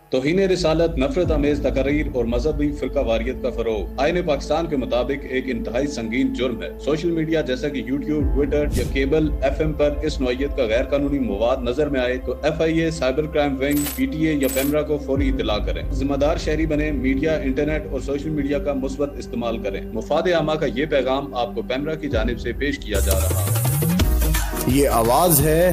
तौहीन रिसालत, नफरत अमेज तकरीर और मजहबी फिरका वारियत का फरोग आईन पाकिस्तान के मुताबिक एक इंतहाई संगीन जुर्म है। सोशल मीडिया जैसा कि यूट्यूब, ट्विटर या केबल FM पर इस नौइयत का गैर कानूनी मवाद नजर में आए तो FIA, cyber crime wing, PTA या पेमरा को फौरी इत्तला करें। जिम्मेदार शहरी बने, मीडिया, इंटरनेट और सोशल मीडिया का मुस्बत इस्तेमाल करें। मुफाद आमा का ये पैगाम आपको पेमरा की जानिब से पेश किया जा रहा है। ये आवाज है